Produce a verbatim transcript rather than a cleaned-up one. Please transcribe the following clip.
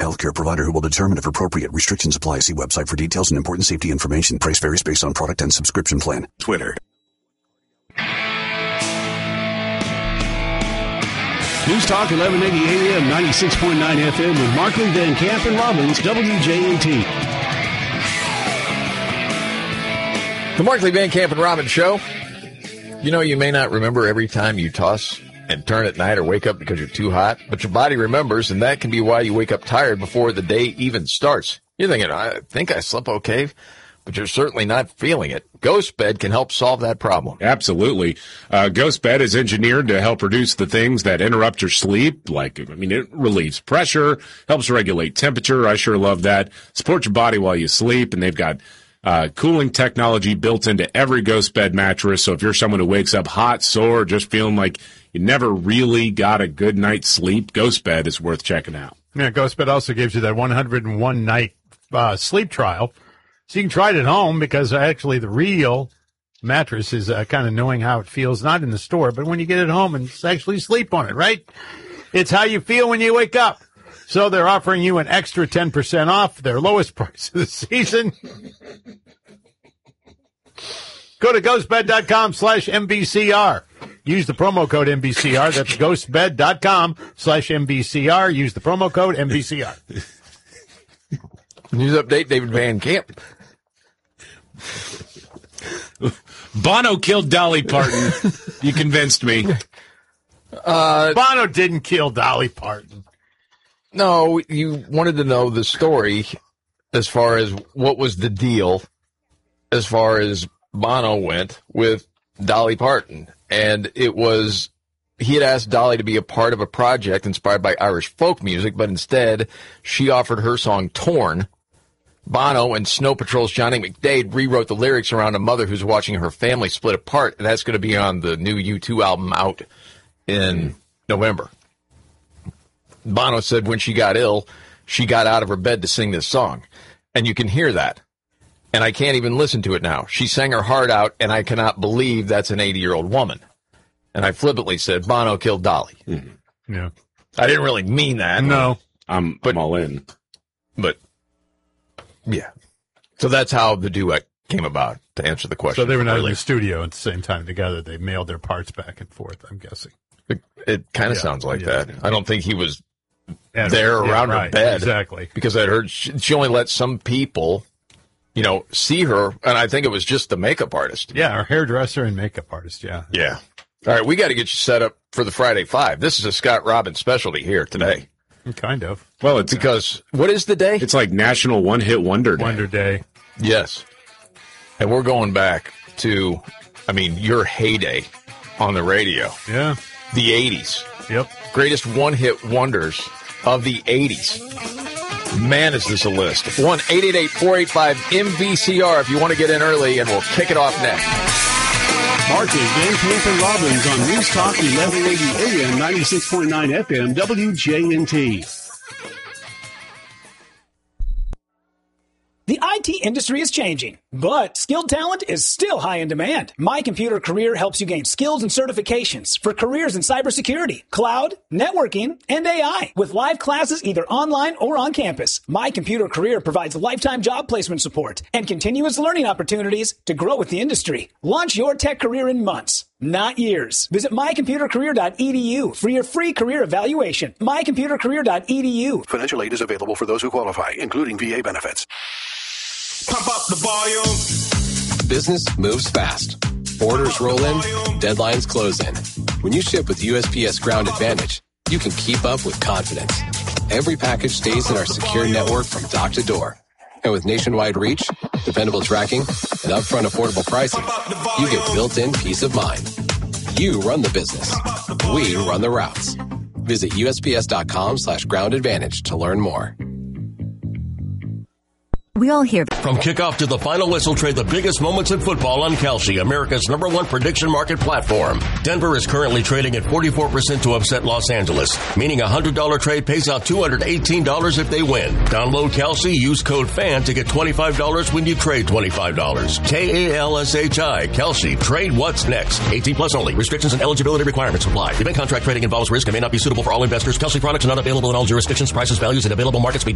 healthcare provider who will determine if appropriate. Restrictions apply. See website for details and important safety information. Price varies based on product and subscription plan. Twitter. News Talk eleven eighty A M, ninety-six point nine F M with Markley, Van Camp, and Robbins, W J N T. The Markley, Van Camp, and Robbins Show. You know, you may not remember every time you toss and turn at night or wake up because you're too hot, but your body remembers, and that can be why you wake up tired before the day even starts. You're thinking, I think I slept okay, but you're certainly not feeling it. GhostBed can help solve that problem. Absolutely. Uh, GhostBed is engineered to help reduce the things that interrupt your sleep. Like, I mean, it relieves pressure, helps regulate temperature. I sure love that. Support your body while you sleep, and they've got uh, cooling technology built into every GhostBed mattress. So if you're someone who wakes up hot, sore, just feeling like you never really got a good night's sleep, GhostBed is worth checking out. Yeah, GhostBed also gives you that one hundred one night uh, sleep trial. So you can try it at home because actually the real mattress is uh, kind of knowing how it feels, not in the store, but when you get it home and actually sleep on it, right? It's how you feel when you wake up. So they're offering you an extra ten percent off their lowest price of the season. Go to ghostbed.com slash MBCR. Use the promo code M B C R. That's ghostbed.com slash MBCR. Use the promo code M B C R. News update, David Van Camp. Bono killed Dolly Parton. You convinced me. Uh, Bono didn't kill Dolly Parton. No, you wanted to know the story as far as what was the deal as far as Bono went with Dolly Parton. And it was, he had asked Dolly to be a part of a project inspired by Irish folk music, but instead she offered her song Torn. Bono and Snow Patrol's Johnny McDade rewrote the lyrics around a mother who's watching her family split apart, and that's going to be on the new U two album out in November. Bono said when she got ill, she got out of her bed to sing this song, and you can hear that. And I can't even listen to it now. She sang her heart out, and I cannot believe that's an eighty-year-old woman. And I flippantly said, Bono killed Dolly. Mm-hmm. Yeah. I didn't really mean that. No. I'm, but, I'm all in. But, yeah. So that's how the duet came about, to answer the question. So they were not earlier. in the studio at the same time together. They mailed their parts back and forth, I'm guessing. It, it kind of yeah, sounds like yeah, that. Yeah. I don't think he was yeah, there yeah, around right, her bed. Exactly. Because I'd heard she, she only let some people, you know, see her, and I think it was just the makeup artist. Yeah, our hairdresser and makeup artist, yeah. Yeah. All right, we got to get you set up for the Friday Five. This is a Scott Robbins specialty here today. Kind of. Well, it's because what is the day? It's like National One Hit Wonder Day. Wonder Day. Yes. And we're going back to, I mean, your heyday on the radio. Yeah. The eighties. Yep. Greatest one-hit wonders of the eighties. Man, is this a list. one eight eight eight, four eight five, M V C R if you want to get in early, and we'll kick it off next. Markley, Van Camp, and Robbins on News Talk eleven eighty A M, ninety-six point nine F M, W J N T. The I T industry is changing, but skilled talent is still high in demand. My Computer Career helps you gain skills and certifications for careers in cybersecurity, cloud, networking, and A I. With live classes either online or on campus, My Computer Career provides lifetime job placement support and continuous learning opportunities to grow with the industry. Launch your tech career in months, not years. Visit my computer career dot e d u for your free career evaluation. my computer career dot e d u. Financial aid is available for those who qualify, including V A benefits. Pump up the volume. Business moves fast. Orders roll in, deadlines close in. When you ship with U S P S Ground Advantage, you can keep up with confidence. Every package stays in our secure network from dock to door. And with nationwide reach, dependable tracking, and upfront affordable pricing, you get built-in peace of mind. You run the business. We run the routes. Visit U S P S dot com slash ground advantage to learn more. We all hear. From kickoff to the final whistle, trade the biggest moments in football on Kalshi, America's number one prediction market platform. Denver is currently trading at forty-four percent to upset Los Angeles, meaning a one hundred dollars trade pays out two hundred eighteen dollars if they win. Download Kalshi, use code FAN to get twenty-five dollars when you trade twenty-five dollars. K A L S H I, Kalshi. Trade what's next. eighteen plus only. Restrictions and eligibility requirements apply. Event contract trading involves risk and may not be suitable for all investors. Kalshi products are not available in all jurisdictions. Prices, values, and available markets may